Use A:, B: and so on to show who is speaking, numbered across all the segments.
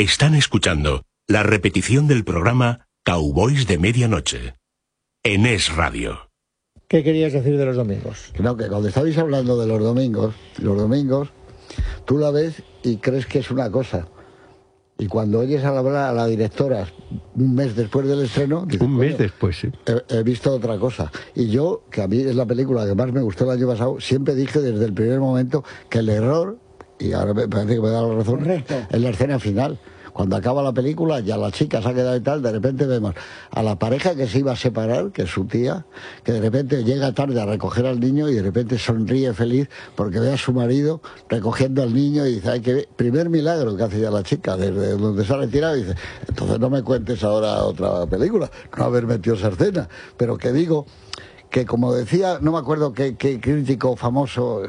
A: Están escuchando la repetición del programa Cowboys de Medianoche en Es Radio.
B: ¿Qué querías decir de los domingos?
C: No, que cuando estabais hablando de los domingos, tú la ves y crees que es una cosa. Y cuando oyes hablar a la directora un mes después del estreno... Dices,
D: un mes después, sí.
C: He visto otra cosa. Y yo, que a mí es la película que más me gustó el año pasado, siempre dije desde el primer momento que el error, y ahora me parece que me da la razón,
B: correcto,
C: es la escena final. Cuando acaba la película, ya la chica se ha quedado y tal, de repente vemos a la pareja que se iba a separar, que es su tía, que de repente llega tarde a recoger al niño y de repente sonríe feliz porque ve a su marido recogiendo al niño y dice, ay, que primer milagro que hace ya la chica, desde donde sale tirado, y dice, entonces no me cuentes ahora otra película, no haber metido esa escena, pero que digo que como decía, no me acuerdo qué crítico famoso...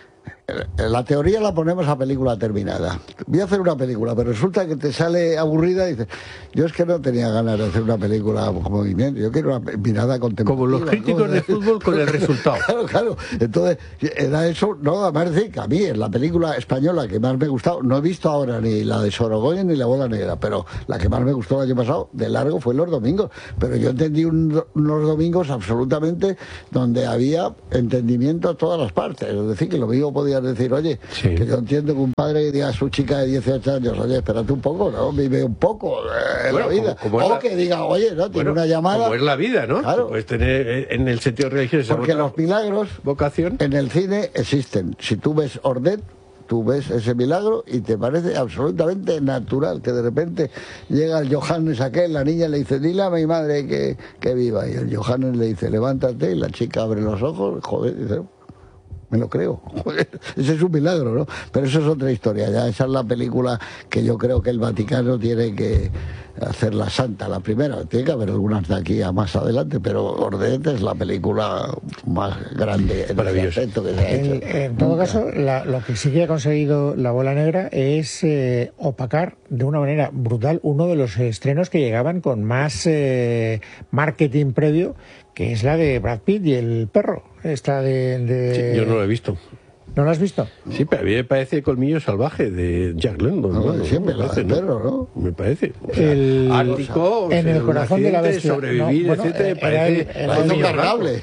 C: La teoría la ponemos a película terminada. Voy a hacer una película, pero resulta que te sale aburrida y dices, yo es que no tenía ganas de hacer una película con movimiento, yo quiero una mirada contemplativa.
D: Como los críticos de fútbol con el resultado.
C: Claro. Entonces, era eso, no, además decir que a mí es la película española que más me ha gustado, no he visto ahora ni la de Sorogoyen ni la Bola Negra, pero la que más me gustó el año pasado, de largo, fue Los Domingos. Pero yo entendí unos domingos absolutamente donde había entendimiento a todas las partes. Es decir, que lo mismo podía decir, oye, sí, que yo entiendo que un padre diga a su chica de 18 años, oye, espérate un poco, ¿no? Vive un poco la vida. O que diga, oye, no, tiene una llamada.
D: Como es la vida, ¿no?
C: Claro.
D: Puedes tener en el sentido religioso.
C: Porque los milagros
D: vocación
C: en el cine existen. Si tú ves Ordet, tú ves ese milagro y te parece absolutamente natural que de repente llega el Johannes aquel, la niña le dice, dile a mi madre que viva, y el Johannes le dice, levántate, y la chica abre los ojos, joder, dice, me lo creo. Ese es un milagro, ¿no? Pero eso es otra historia. Ya esa es la película que yo creo que el Vaticano tiene que hacer la santa, la primera. Tiene que haber algunas de aquí a más adelante, pero Ordet es la película más grande en ese aspecto que se ha hecho.
B: En todo caso, lo que sí que ha conseguido La Bola Negra es opacar de una manera brutal uno de los estrenos que llegaban con más marketing previo, que es la de Brad Pitt y el perro. Esta de...
D: Sí, yo no lo he visto.
B: ¿No lo has visto?
D: Sí, pero a mí me parece Colmillo Salvaje de Jack London.
C: No, siempre la del perro, ¿no?
D: Me parece. O sea, Ártico,
B: en el corazón de la bestia.
D: Sobrevivir,
B: no, bueno,
D: etcétera, me parece...
C: La hizo cargable.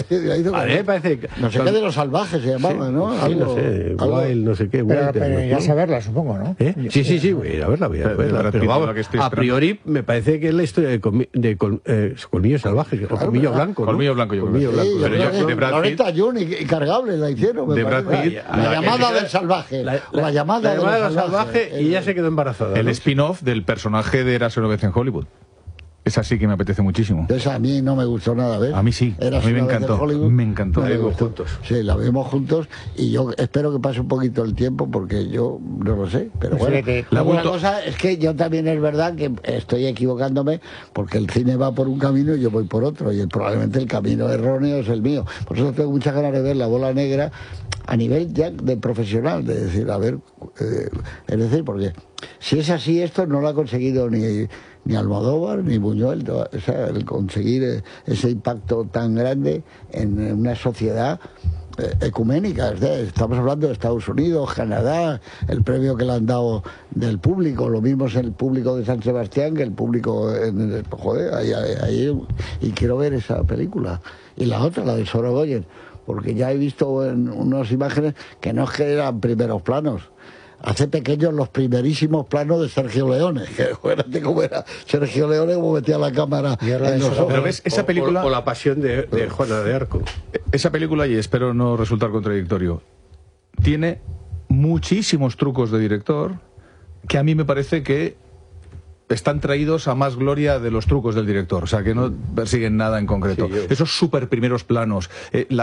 D: A mí me parece...
C: No sé qué de los salvajes se llamaba,
D: sí,
C: ¿no?
D: Sí,
C: Algo,
D: no sé, Wild, no sé qué.
B: Pero ya saberla, supongo, ¿no?
D: Sí, voy a verla, Pero vamos, a priori me parece que es la historia de Colmillo Salvaje, o Colmillo Blanco, ¿no?
E: Colmillo Blanco, yo creo.
C: Pero yo de Brad Pitt... y cargable la hicieron.
E: De Brad Pitt...
C: La llamada del salvaje. La llamada del salvaje.
D: Y ella se quedó embarazada.
E: El spin-off del personaje de Érase una vez en Hollywood. Esa sí que me apetece muchísimo.
C: Esa a mí no me gustó nada, ¿ves?
E: A mí sí, a mí me encantó. Me encantó.
D: La vimos juntos.
C: Sí, la vimos juntos y yo espero que pase un poquito el tiempo porque yo no lo sé. Pero bueno, la cosa es que yo también es verdad que estoy equivocándome porque el cine va por un camino y yo voy por otro y probablemente el camino erróneo es el mío. Por eso tengo muchas ganas de ver La Bola Negra a nivel ya de profesional, de decir, a ver, es decir, porque si es así esto no lo ha conseguido ni Almodóvar ni Buñuel, o sea, el conseguir ese impacto tan grande en una sociedad ecuménica. Estamos hablando de Estados Unidos, Canadá, el premio que le han dado del público, lo mismo es el público de San Sebastián que el público joder, ahí, y quiero ver esa película. Y la otra, la de Sorogoyen, porque ya he visto en unas imágenes que no es que eran primeros planos. Hace pequeños los primerísimos planos de Sergio Leone, que acuérdate cómo era Sergio Leone, cómo metía la cámara en los ojos.
E: Pero ves, esa película...
D: O La Pasión de Juana de Arco.
E: Esa película, y espero no resultar contradictorio, tiene muchísimos trucos de director que a mí me parece que están traídos a más gloria de los trucos del director, o sea, que no persiguen nada en concreto. Sí, esos súper primeros planos,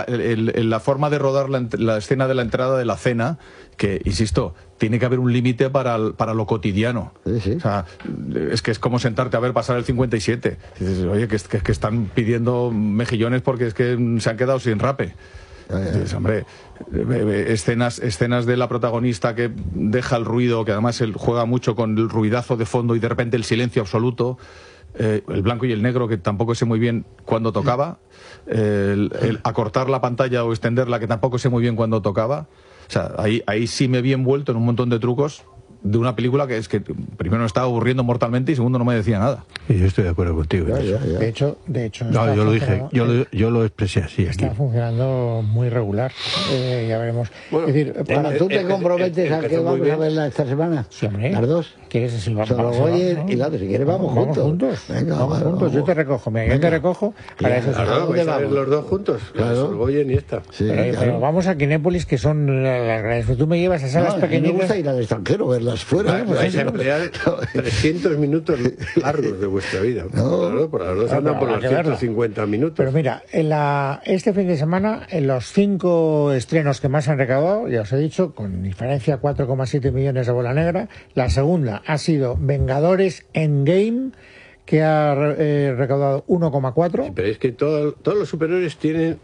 E: la forma de rodar la escena de la entrada de la cena, que, insisto, tiene que haber un límite para lo cotidiano.
C: Sí.
E: O sea, es que es como sentarte a ver pasar el 57. Dices, oye, que están pidiendo mejillones porque es que se han quedado sin rape. Dices, hombre, escenas de la protagonista que deja el ruido, que además él juega mucho con el ruidazo de fondo y de repente el silencio absoluto, el blanco y el negro, que tampoco sé muy bien cuándo tocaba, el acortar la pantalla o extenderla, que tampoco sé muy bien cuándo tocaba. O sea, ahí sí me vi envuelto en un montón de trucos de una película que es que primero me estaba aburriendo mortalmente y segundo no me decía nada.
D: Y yo estoy de acuerdo contigo.
B: Ya. De hecho
D: no, yo lo dije, yo lo expresé así.
B: Está funcionando muy regular. Ya veremos.
C: Bueno,
B: es decir,
C: ¿tú te comprometes a que vamos a verla esta semana?
B: Sí, hombre.
C: ¿Las dos?
B: ¿Quieres decir,
C: Sorogoyen y la otra? Si quieres, vamos juntos.
B: Venga, vamos juntos. Yo te recojo. Mira, yo te recojo. Para eso
D: ¿vais a ver los dos juntos? Claro. Sorogoyen y esta.
B: Sí, pero vamos a Kinépolis, que son las grandes. Tú me llevas a salas pequeñitas.
C: Me gusta ir al extranjero, verlas fuera.
D: Vais a emplear 300 minutos largos de vuestra vida. Por las dos andan por los 150 minutos.
B: Pero mira, este fin de semana, en los 5 estrenos que más han recaudado, ya os he dicho, con diferencia 4,7 millones de bola negra. La segunda ha sido Vengadores Endgame, que ha recaudado 1,4.
D: Sí, pero es que todos los superhéroes tienen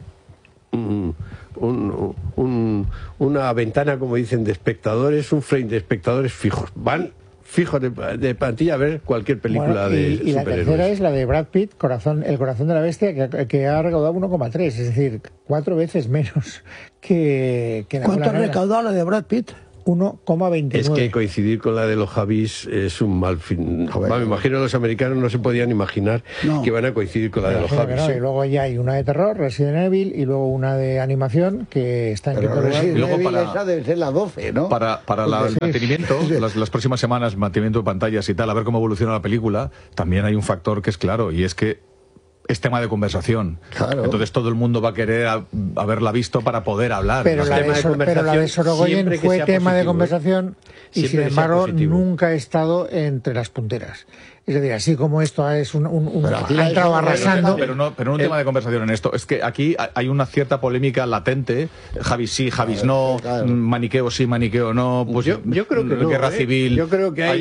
D: una ventana, como dicen, de espectadores, un frame de espectadores fijos. Van fijos de plantilla a ver cualquier película de superhéroes.
B: Y la tercera es la de Brad Pitt, El corazón de la bestia, que ha recaudado 1,3, es decir, 4 veces menos que la
F: ¿Cuánto ha recaudado la de Brad Pitt?
B: 1,29.
D: Es que coincidir con la de los Javis es un mal fin. Me imagino los americanos no se podían imaginar que van a coincidir con la de los Javis.
B: Y luego ya hay una de terror, Resident Evil, y luego una de animación que está en quinto lugar.
C: Resident Evil esa debe ser la 12, ¿no?
E: Para el mantenimiento, las próximas semanas, mantenimiento de pantallas y tal, a ver cómo evoluciona la película, también hay un factor que es claro, y es que es tema de conversación.
C: Claro.
E: Entonces todo el mundo va a querer haberla visto para poder hablar.
B: Pero la de Sorogoyen fue tema de conversación y sin embargo nunca ha estado entre las punteras. Es decir, así como esto es ha entrado arrasando.
E: Pero no un tema de conversación en esto. Es que aquí hay una cierta polémica latente. Javis sí, Javis no. Claro. Maniqueo sí, maniqueo no. Pues
D: yo creo que no.
E: Guerra civil.
D: Yo creo que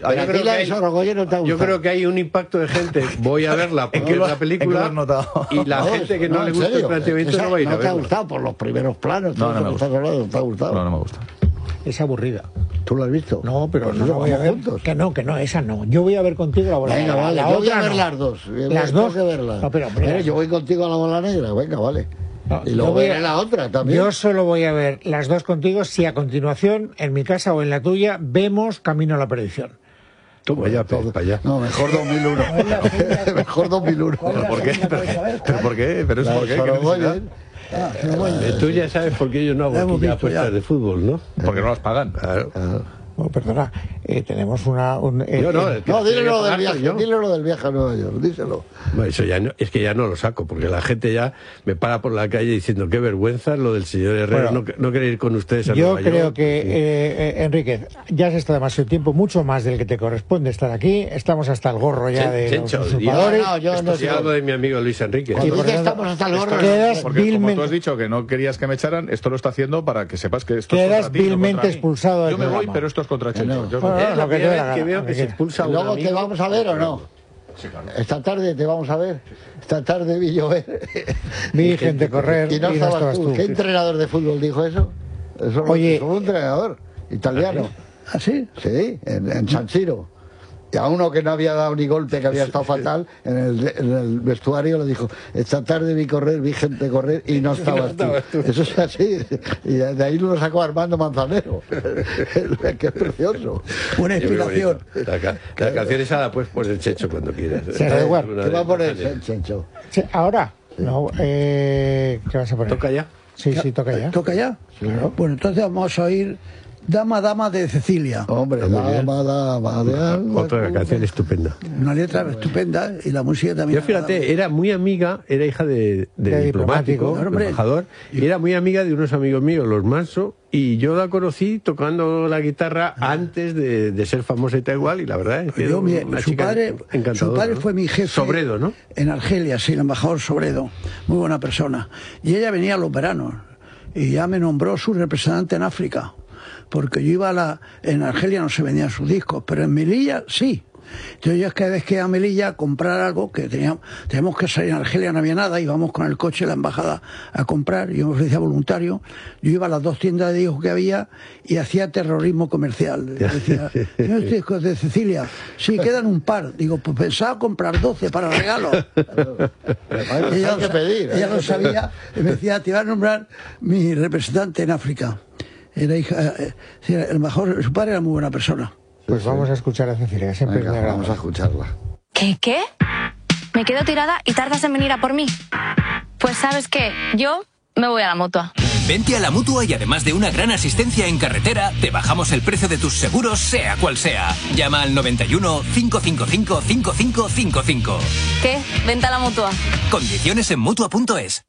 D: hay un impacto de gente. Voy a verla porque es la película. Y la gente que no le gusta el planteamiento no va a ir a verla.
C: ¿No te ha gustado por los primeros planos?
E: No me gusta.
C: ¿No te ha gustado?
E: No me gusta.
B: Es aburrida.
C: ¿Tú lo has visto?
B: No, pero no la voy a ver. Juntos. Que no, esa no. Yo voy a ver contigo la bola negra.
C: Venga, vale, yo voy a ver las dos.
B: Las dos.
C: Que verlas.
B: No, pero
C: yo voy contigo a la bola negra. Venga, vale. No, y luego veré la otra también.
B: Yo solo voy a ver las dos contigo si a continuación, en mi casa o en la tuya, vemos Camino a la Perdición.
D: Tú vaya para allá.
C: No, mejor 2001. Mejor 2001.
E: ¿Pero por qué? ¿Pero por qué? ¿Pero es por qué?
D: Tú ya sabes por qué yo no hago aquí apuestas de fútbol, ¿no?
E: Porque no las pagan.
D: Claro.
B: Oh, perdona, tenemos
C: no, díselo del viaje, díselo del viaje a Nueva York, díselo.
D: Bueno, eso ya no, es que ya no lo saco, porque la gente ya me para por la calle diciendo qué vergüenza lo del señor Herrera, no querer ir con ustedes a Nueva York.
B: Yo creo que, Enrique, ya has estado demasiado tiempo, mucho más del que te corresponde estar aquí, estamos hasta el gorro ya de los usurpadores.
D: Yo no sé algo de mi amigo Luis Enrique.
C: Estamos hasta el gorro.
E: Porque como tú has dicho que no querías que me echaran, esto lo está haciendo para que sepas que esto
B: quedas vilmente expulsado.
E: Yo me voy, pero esto es contra Chencho.
D: Es la primera vez que veo que se expulsa
C: ¿Luego te vamos a ver o no?
E: Sí, claro.
C: Esta tarde te vamos a ver. Esta tarde vi llover.
B: Vi gente correr.
C: Y no estabas tú. ¿Qué entrenador de fútbol dijo eso? Oye, un entrenador italiano.
F: ¿Ah, sí?
C: Sí, en San Siro. Y a uno que no había dado ni golpe, que había estado fatal, en el vestuario le dijo: esta tarde vi gente correr y no estabas tú. Eso es así. Y de ahí lo sacó Armando Manzanero. Que es precioso.
F: Una inspiración.
D: La canción esa la puedes poner Checho cuando quieras.
B: ¿Qué
C: va a poner Checho?
B: ¿Ahora? No, ¿qué vas a poner?
D: ¿Toca ya?
B: Sí, toca ya.
F: ¿Toca ya?
B: Claro.
F: Bueno, entonces vamos a oír Dama de Cecilia.
C: Hombre, dama de algo.
D: Otra canción estupenda.
F: Una letra estupenda y la música también.
D: Yo fíjate, era muy amiga, era hija de diplomático, embajador, y era muy amiga de unos amigos míos, los Manso, y yo la conocí tocando la guitarra antes de ser famosa y tal igual, y la verdad es que
F: su padre
D: ¿no?
F: fue mi jefe.
D: Sobredo, ¿no?
F: En Argelia, sí, el embajador Sobredo. Muy buena persona. Y ella venía los veranos, y ya me nombró su representante en África. Porque yo iba en Argelia no se vendían sus discos, pero en Melilla sí. Entonces yo cada vez que iba a Melilla a comprar algo, que teníamos que salir en Argelia, no había nada, íbamos con el coche a la embajada a comprar, yo me ofrecía voluntario, yo iba a las 2 tiendas de discos que había y hacía terrorismo comercial. Decía: ¿tienes discos de Cecilia? Sí, quedan un par. Digo, pues pensaba comprar 12 para regalo. Ella lo sabía y me decía: te iba a nombrar mi representante en África. Era hija, el mejor, su padre era muy buena persona.
B: Pues vamos a escuchar a Cecilia, siempre
C: Venga, vamos a escucharla.
G: ¿Qué? ¿Me quedo tirada y tardas en venir a por mí? Pues ¿sabes qué? Yo me voy a la Mutua.
H: Vente a la Mutua y además de una gran asistencia en carretera, te bajamos el precio de tus seguros, sea cual sea. Llama al 91 555 5555.
G: ¿Qué? Vente a la Mutua.
H: Condiciones en Mutua.es.